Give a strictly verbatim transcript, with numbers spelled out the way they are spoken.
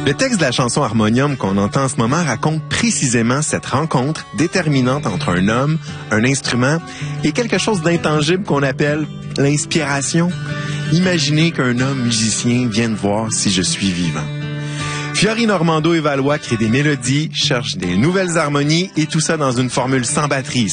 Le texte de la chanson Harmonium qu'on entend en ce moment raconte précisément cette rencontre déterminante entre un homme, un instrument et quelque chose d'intangible qu'on appelle l'inspiration. Imaginez qu'un homme musicien vienne voir si je suis vivant. Fiori Normando et Valois créent des mélodies, cherchent des nouvelles harmonies et tout ça dans une formule sans batterie.